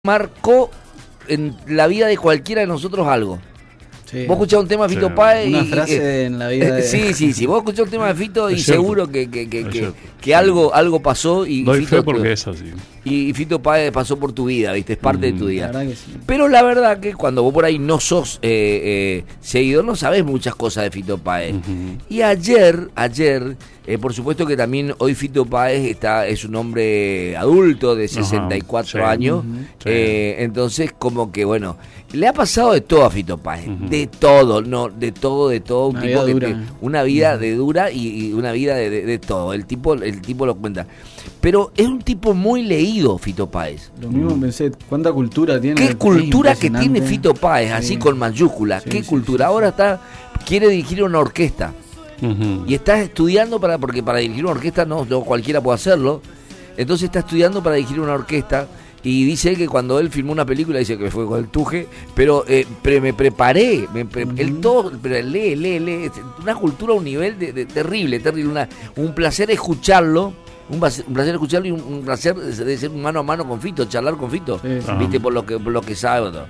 marcó en la vida de cualquiera de nosotros algo. Sí. Vos escuchás un tema de Fito Páez una frase en la vida de... Sí, vos escuchás un tema de Fito y cierto. seguro que algo pasó y Doy Fito, fe porque es así. y Fito Páez pasó por tu vida, ¿viste? Es parte de tu La vida. verdad que sí. Pero la verdad que cuando vos por ahí no sos seguidor, no sabés muchas cosas de Fito Páez. Y ayer, por supuesto que también hoy Fito Páez es un hombre adulto de 64 sí. años. Sí. Entonces, como que bueno, le ha pasado de todo a Fito Páez. De todo, de todo. Un Una tipo vida que dura. una vida de dura y una vida de todo. El tipo lo cuenta. Pero es un tipo muy leído, Fito Páez. Lo mismo pensé, ¿cuánta cultura tiene? ¿Qué Es cultura que impresionante. tiene Fito Páez? Así Sí. con mayúsculas. Sí, ¿Qué sí, cultura? sí, Ahora quiere dirigir una orquesta. Y está estudiando porque para dirigir una orquesta no cualquiera puede hacerlo. Entonces está estudiando para dirigir una orquesta. Y dice que cuando él filmó una película, dice que fue con el Tuje, pero me preparé, él todo, pero lee, una cultura a un nivel de terrible, un placer escucharlo, un placer escucharlo y un placer de ser mano a mano con Fito, charlar con Fito, Sí, sí. viste, por lo que sabe. ¿No?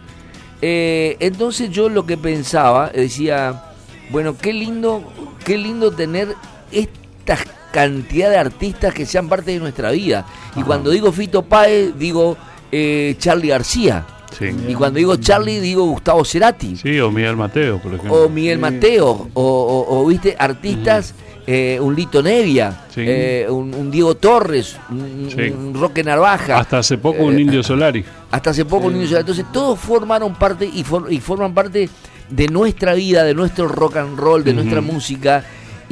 Entonces yo lo que pensaba, decía, bueno, qué lindo tener esta cantidad de artistas que sean parte de nuestra vida. Y cuando digo Fito Páez, digo Charly García. Sí. Y cuando digo Charly, digo Gustavo Cerati. Sí, o Miguel Mateo, por ejemplo. O Miguel Mateo. O viste, artistas, un Lito Nevia, Sí. un Diego Torres, Sí. un Roque Narvaja. Hasta hace poco un Indio Solari. Hasta hace poco un Indio Solari. Entonces todos formaron parte y forman parte de nuestra vida, de nuestro rock and roll, de nuestra música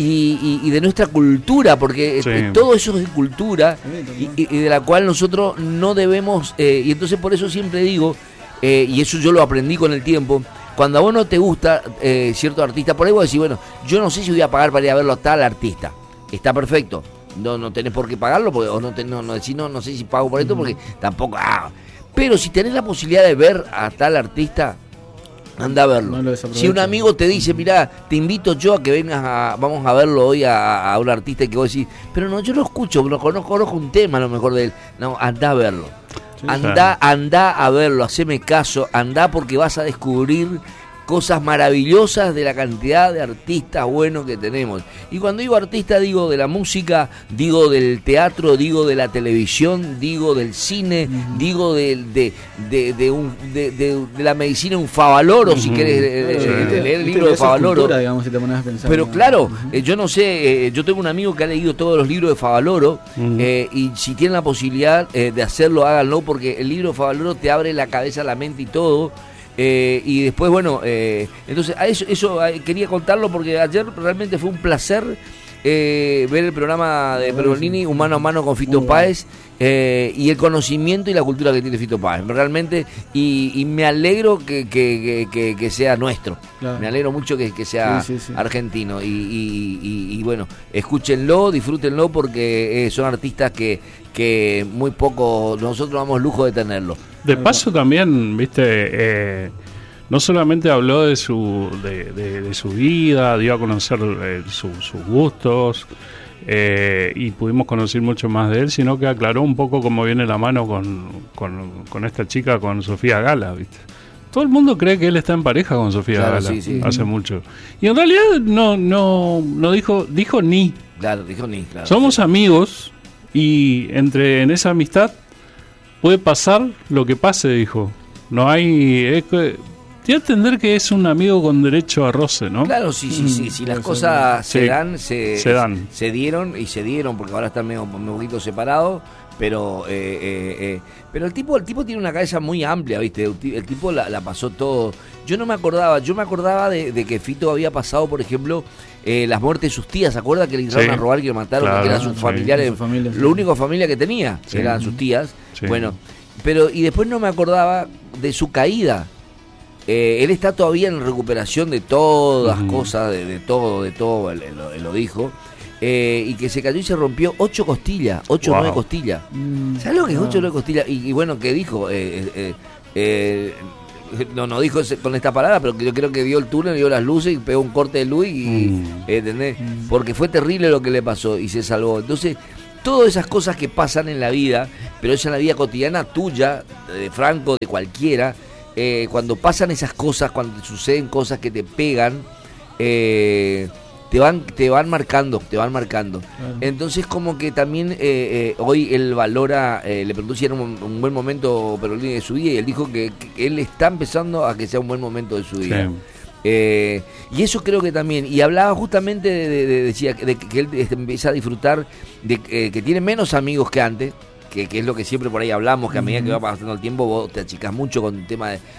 y de nuestra cultura, porque Sí. todo eso es de cultura Sí, y de la cual nosotros no debemos, y entonces por eso siempre digo, y eso yo lo aprendí con el tiempo, cuando a vos no te gusta cierto artista, por ahí vos decís, bueno, yo no sé si voy a pagar para ir a verlo a tal artista, está perfecto, no tenés por qué pagarlo, porque, o no sé si pago por esto, porque tampoco, pero si tenés la posibilidad de ver a tal artista, anda a verlo. No lo desaproveches. Si un amigo te dice, mirá, te invito yo a que vengas vamos a verlo hoy a un artista y que vos decís, pero no, yo lo escucho, no conozco un tema a lo mejor de él. No, anda a verlo. Sí, Anda a verlo, haceme caso, anda porque vas a descubrir cosas maravillosas de la cantidad de artistas buenos que tenemos. Y cuando digo artista, digo de la música, digo del teatro, digo de la televisión, digo del cine, digo de la medicina, un Favaloro, si querés leer el libro de Favaloro. Cultura, digamos, si te pones a pensar, Pero ¿no? claro, yo no sé, yo tengo un amigo que ha leído todos los libros de Favaloro, y si tienen la posibilidad de hacerlo, háganlo, porque el libro de Favaloro te abre la cabeza, la mente y todo. Y después, bueno, entonces a eso quería contarlo porque ayer realmente fue un placer ver el programa de Pergolini, un mano a mano con Fito Páez, y el conocimiento y la cultura que tiene Fito Páez, realmente, y me alegro que sea nuestro, Claro. me alegro mucho que sea Sí, sí, sí. argentino, y bueno, escúchenlo, disfrútenlo, porque son artistas que muy poco nosotros damos lujo de tenerlo. De paso también, viste, no solamente habló de su vida, dio a conocer sus gustos, y pudimos conocer mucho más de él, sino que aclaró un poco cómo viene la mano con esta chica, con Sofía Gala, viste. Todo el mundo cree que él está en pareja con Sofía Claro, Gala, sí. hace mucho. Y en realidad no dijo ni. Claro, dijo ni, claro. Somos amigos y en esa amistad puede pasar lo que pase, dijo. No hay... Tiene que entender que es un amigo con derecho a roce, ¿no? Claro, si las puede cosas ser. se dan, Se dan. se dieron, porque ahora están medio un poquito separados, pero el tipo tiene una cabeza muy amplia, ¿viste? El tipo la pasó todo. Yo me acordaba de que Fito había pasado, por ejemplo, las muertes de sus tías. ¿Se acuerda que le entraron Sí. a robar, que lo mataron, Claro, que eran sus sí. familiares? Su familia, sí. Lo único familia que tenía Sí. eran sus tías. Sí. Bueno, y después no me acordaba de su caída. Él está todavía en recuperación de todas cosas, de todo, él lo dijo. Y que se cayó y se rompió 8 costillas, 8 o 9 costillas. ¿Sabes lo que es 8 o 9 costillas? Y bueno, ¿qué dijo? No dijo con esta palabra, pero yo creo que vio el túnel, vio las luces y pegó un corte de luz ¿entendés? Porque fue terrible lo que le pasó y se salvó. Entonces, todas esas cosas que pasan en la vida, pero es en la vida cotidiana tuya, de Franco, de cualquiera, cuando pasan esas cosas, cuando te suceden cosas que te pegan, te van marcando. Entonces como que también hoy él valora, le preguntó si era un buen momento Pergolini de su vida, y él dijo que él está empezando a que sea un buen momento de su vida. Sí. Y eso creo que también, y hablaba justamente decía de que él empieza a disfrutar de que tiene menos amigos que antes, que es lo que siempre por ahí hablamos, que a medida que va pasando el tiempo vos te achicás mucho con el tema de...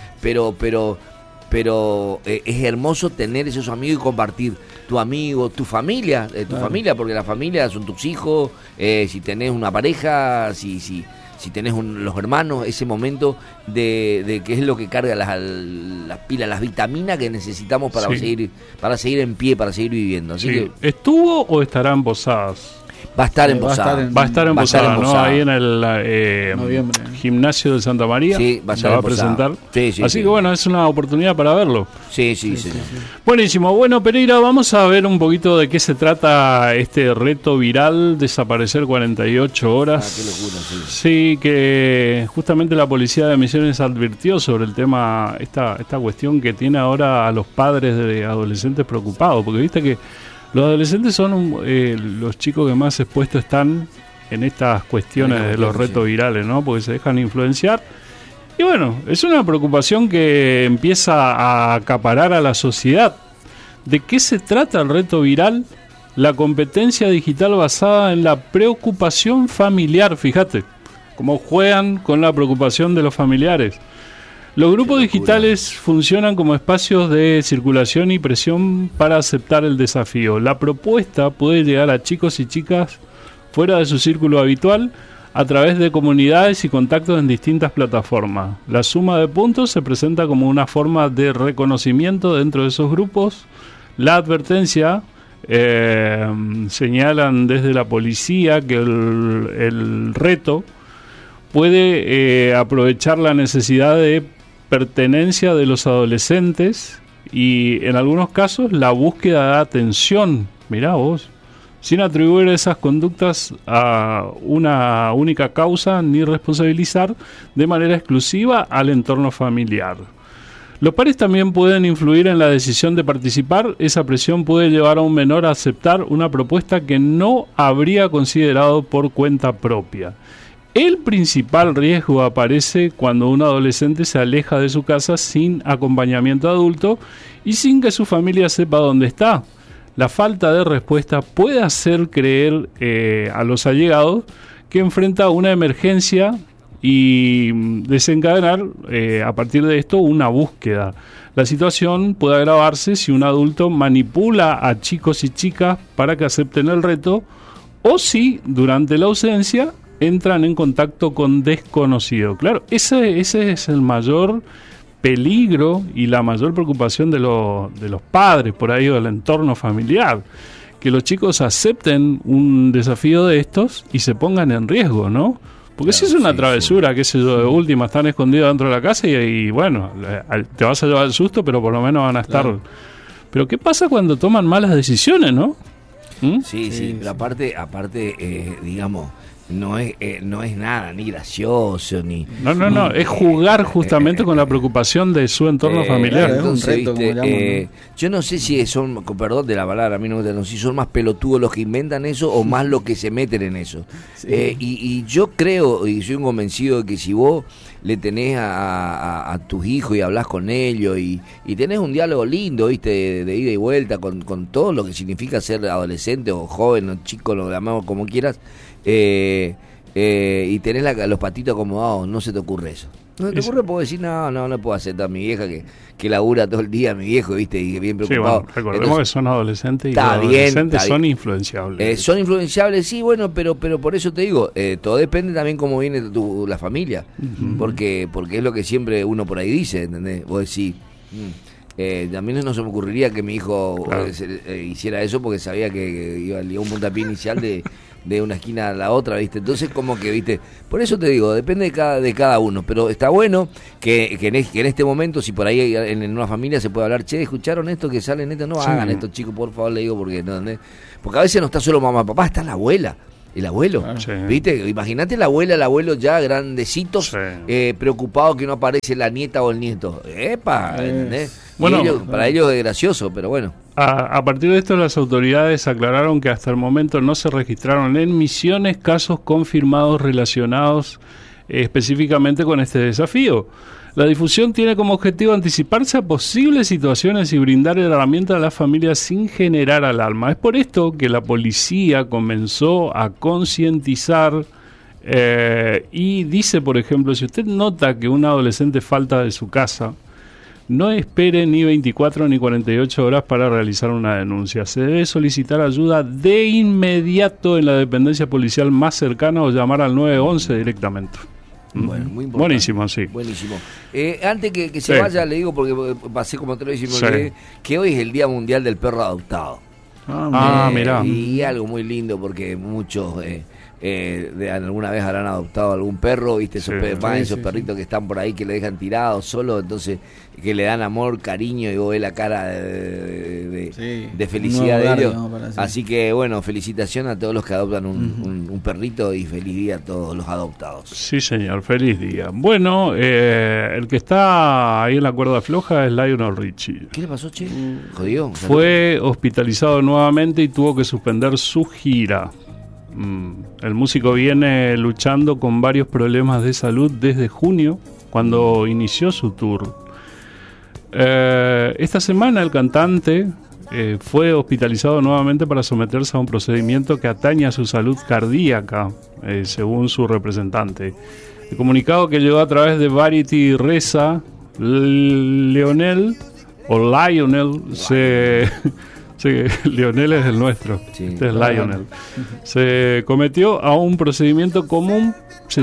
Pero es hermoso tener esos amigos y compartir tu amigo, tu familia, familia, porque la familia son tus hijos, si tenés una pareja, si tenés los hermanos, ese momento de que es lo que carga las pilas, las vitaminas que necesitamos para seguir en pie, para seguir viviendo. Así que, ¿estuvo o estará en Posadas? Va a estar en Posadas. Va a estar en Posadas, ¿no? Ahí en el gimnasio de Santa María. Sí, se va a presentar. Sí, así que bueno, es una oportunidad para verlo. Sí. Buenísimo. Bueno, Pereira, vamos a ver un poquito de qué se trata este reto viral, desaparecer 48 horas. Qué locura, sí. Sí, que justamente la policía de Misiones advirtió sobre el tema, esta cuestión que tiene ahora a los padres de adolescentes preocupados, porque viste que los adolescentes son los chicos que más expuestos están en estas cuestiones de los retos virales, ¿no? Porque se dejan influenciar. Y bueno, es una preocupación que empieza a acaparar a la sociedad. ¿De qué se trata el reto viral? La competencia digital basada en la preocupación familiar. Fíjate cómo juegan con la preocupación de los familiares. Los grupos digitales funcionan como espacios de circulación y presión para aceptar el desafío. La propuesta puede llegar a chicos y chicas fuera de su círculo habitual a través de comunidades y contactos en distintas plataformas. La suma de puntos se presenta como una forma de reconocimiento dentro de esos grupos. La advertencia, señalan desde la policía que el reto puede aprovechar la necesidad de pertenencia de los adolescentes y en algunos casos la búsqueda de atención, mirá vos, sin atribuir esas conductas a una única causa ni responsabilizar de manera exclusiva al entorno familiar. Los pares también pueden influir en la decisión de participar. Esa presión puede llevar a un menor a aceptar una propuesta que no habría considerado por cuenta propia. El principal riesgo aparece cuando un adolescente se aleja de su casa sin acompañamiento adulto y sin que su familia sepa dónde está. La falta de respuesta puede hacer creer a los allegados que enfrenta una emergencia y desencadenar a partir de esto una búsqueda. La situación puede agravarse si un adulto manipula a chicos y chicas para que acepten el reto o si durante la ausencia entran en contacto con desconocidos. Claro, ese es el mayor peligro y la mayor preocupación de los padres por ahí o del entorno familiar, que los chicos acepten un desafío de estos y se pongan en riesgo, ¿no? Porque si es una travesura, qué sé yo, de última, están escondidos dentro de la casa y bueno, te vas a llevar el susto, pero por lo menos van a estar... Claro. Pero ¿qué pasa cuando toman malas decisiones, no? Sí, pero aparte digamos... No es nada, ni gracioso, ni... No, es jugar justamente con la preocupación de su entorno familiar. Entonces, es un reto, ¿viste? Yo no sé si son, con perdón de la palabra, a mí no me gusta, si son más pelotudos los que inventan eso o más los que se meten en eso. Sí. Y yo creo, y soy un convencido de que si vos le tenés a tus hijos y hablás con ellos y tenés un diálogo lindo, ¿viste? De ida y vuelta con todo lo que significa ser adolescente o joven o chico, lo llamamos como quieras, y tenés los patitos acomodados, no se te ocurre eso. No se te ocurre, puedo decir, no puedo aceptar a mi vieja que labura todo el día, mi viejo, ¿viste? Y que bien preocupado. Sí, bueno, recordemos entonces, que son adolescentes y los adolescentes son influenciables. Son influenciables, sí, bueno, pero por eso te digo, todo depende también cómo viene la familia. Uh-huh. Porque es lo que siempre uno por ahí dice, ¿entendés? Vos decís... a mí no se me ocurriría que mi hijo hiciera eso porque sabía que iba a ligar un puntapié inicial de una esquina a la otra, ¿viste? Entonces como que, ¿viste? Por eso te digo, depende de cada uno, pero está bueno que en este momento, si por ahí en una familia se puede hablar, che, ¿escucharon esto que salen esto? No hagan esto, chicos, por favor, le digo, porque a veces no está solo mamá, papá, está la abuela. El abuelo, Sí. ¿viste? Imagínate la abuela, el abuelo ya grandecitos, Sí. preocupados que no aparece la nieta o el nieto. ¡Epa! ¿Entendés? Bueno, para ellos es gracioso, pero bueno. A partir de esto, las autoridades aclararon que hasta el momento no se registraron en Misiones casos confirmados relacionados específicamente con este desafío. La difusión tiene como objetivo anticiparse a posibles situaciones y brindar herramientas a las familias sin generar alarma. Es por esto que la policía comenzó a concientizar y dice, por ejemplo, si usted nota que un adolescente falta de su casa, no espere ni 24 ni 48 horas para realizar una denuncia. Se debe solicitar ayuda de inmediato en la dependencia policial más cercana o llamar al 911 directamente. Bueno, muy importante. Buenísimo, sí. Buenísimo. Antes que se Sí. vaya, le digo, porque pasé como 3 veces y me Sí. olvidé, que hoy es el Día Mundial del Perro Adoptado. Mirá. Y algo muy lindo porque muchos alguna vez habrán adoptado algún perro, ¿viste? Esos, esos perritos que están por ahí que le dejan tirados solo, entonces que le dan amor, cariño y vos ves la cara de felicidad de ellos. Así que bueno, felicitaciones a todos los que adoptan un perrito y feliz día a todos los adoptados. Sí, señor, feliz día. Bueno, el que está ahí en la cuerda floja es Lionel Richie. ¿Qué le pasó, che? ¿Jodió? Fue hospitalizado nuevamente y tuvo que suspender su gira. El músico viene luchando con varios problemas de salud desde junio, cuando inició su tour. Esta semana el cantante fue hospitalizado nuevamente para someterse a un procedimiento que atañe a su salud cardíaca, según su representante. El comunicado que llegó a través de Variety reza: Lionel Sí, Lionel es el nuestro. Sí. Este es Lionel. Se sometió a un procedimiento común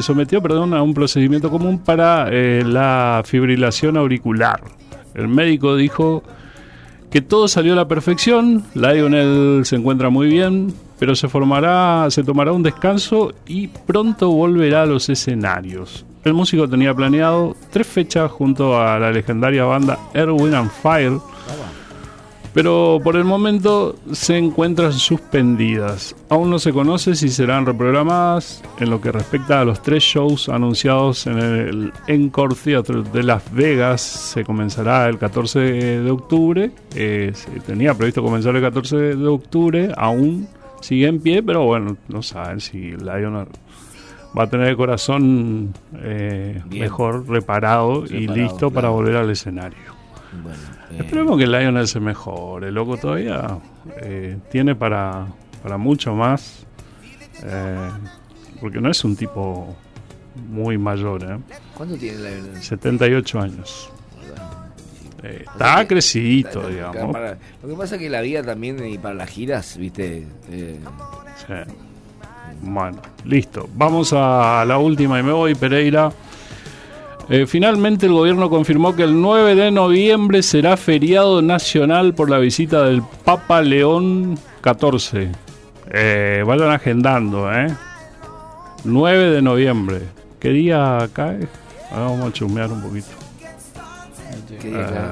para la fibrilación auricular. El médico dijo que todo salió a la perfección. Lionel se encuentra muy bien, pero se tomará un descanso y pronto volverá a los escenarios. El músico tenía planeado 3 fechas junto a la legendaria banda Earth, Wind and Fire, pero por el momento se encuentran suspendidas. Aún no se conoce si serán reprogramadas. En lo que respecta a los 3 shows anunciados en el Encore Theatre de Las Vegas, se comenzará el 14 de octubre. Se tenía previsto comenzar el 14 de octubre, aún sigue en pie, pero bueno, no saben si Lionel va a tener el corazón mejor reparado y listo, claro, para volver al escenario. Bueno, esperemos que Lionel se mejore. El loco todavía tiene para mucho más, porque no es un tipo muy mayor. ¿Cuánto tiene Lionel? 78 años. Está crecidito, digamos. Lo que pasa es que la vida también, y para las giras, ¿viste? Sí. Bueno, listo. Vamos a la última y me voy, Pereira. Finalmente el gobierno confirmó que el 9 de noviembre será feriado nacional por la visita del Papa León XIV. Vayan agendando, 9 de noviembre. ¿Qué día cae? Vamos a chumear un poquito. ¿Qué día cae?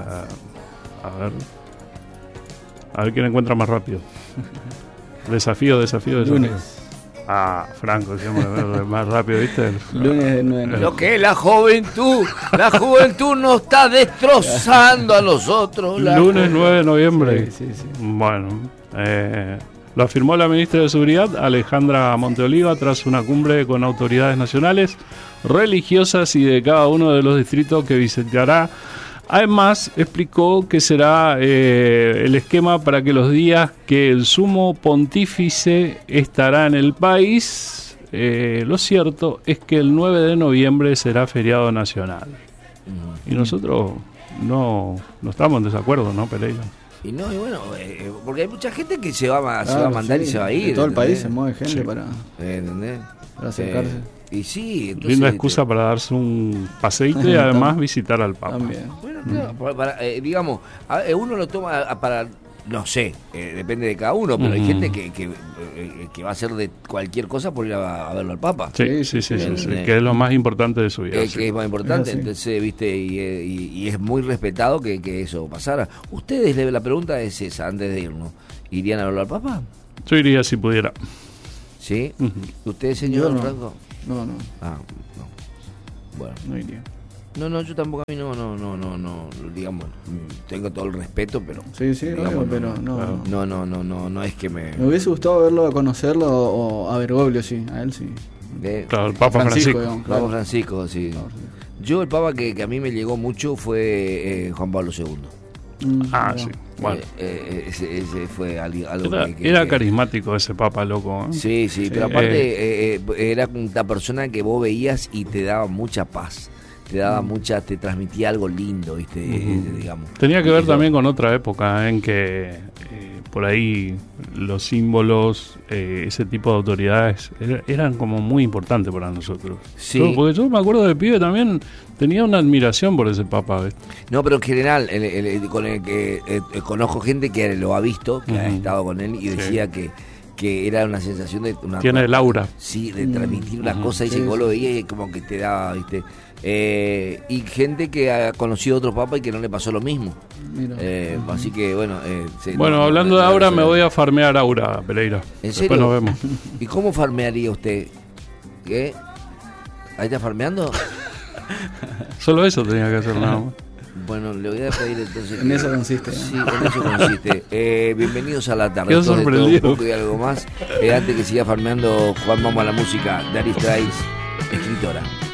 A ver quién encuentra más rápido. Desafío. Lunes. Franco, siempre más rápido, ¿viste? Lunes de 9. Lo que es la juventud nos está destrozando a nosotros. Lunes 9 de noviembre. Sí. Bueno, lo afirmó la ministra de Seguridad, Alejandra Monteoliva, tras una cumbre con autoridades nacionales, religiosas y de cada uno de los distritos que visitará. Además, explicó que será el esquema para que los días que el sumo pontífice estará en el país. Lo cierto es que el 9 de noviembre será feriado nacional. Y nosotros no estamos en desacuerdo, ¿no, Pereira? Y bueno, porque hay mucha gente que se va a mandar y se va a ir. De todo el país se mueve gente para acercarse. Y sí, entonces, linda excusa para darse un paseíto y además visitar al Papa. También. Bueno, claro, digamos, uno lo toma para, no sé, depende de cada uno, pero hay gente que va a hacer de cualquier cosa por ir a verlo al Papa. Sí, que es lo más importante de su vida. Que es más importante, entonces, viste, y es muy respetado que eso pasara. Ustedes, la pregunta es esa, antes de irnos, ¿irían a verlo al Papa? Yo iría si pudiera. ¿Sí? ¿Usted, señor no. Franco? No. Ah, no. Bueno. No iría. No, yo tampoco, a mí no, digamos, tengo todo el respeto, pero... Sí, digamos, obvio, pero no. No es que me... Me hubiese gustado verlo, conocerlo, o a Bergoglio, sí, a él sí. Claro, el Papa Francisco. Digamos, Papa Francisco, sí. Yo, el Papa que a mí me llegó mucho fue Juan Pablo II. Sí, bueno. Ese fue algo era carismático ese Papa, loco. Sí, pero aparte era una persona que vos veías y te daba mucha paz. Te daba te transmitía algo lindo, ¿viste? Digamos. Tenía que ver también con otra época en que por ahí los símbolos, ese tipo de autoridades eran como muy importantes para nosotros. Sí. Porque yo me acuerdo de pibe también, tenía una admiración por ese Papa, ¿ves? No, pero en general, con el que conozco gente que lo ha visto, que ha estado con él y decía que era una sensación de... Tiene el aura. Sí, de transmitir una cosa y si vos lo veías y como que te daba, ¿viste? Y gente que ha conocido a otro papa y que no le pasó lo mismo. Así que bueno. Hablando de aura, me voy a farmear aura, Pereira. ¿En serio? Después nos vemos. ¿Y cómo farmearía usted? ¿Qué? ¿Ahí está farmeando? Solo eso tenía que hacer, nada más. Bueno, le voy a pedir entonces... En eso consiste. Sí, en eso consiste. Bienvenidos a la tarde. Quedó sorprendido. De todo un poco y algo más. Antes que siga farmeando, Juan, vamos a la música. Dari Straits, escritora.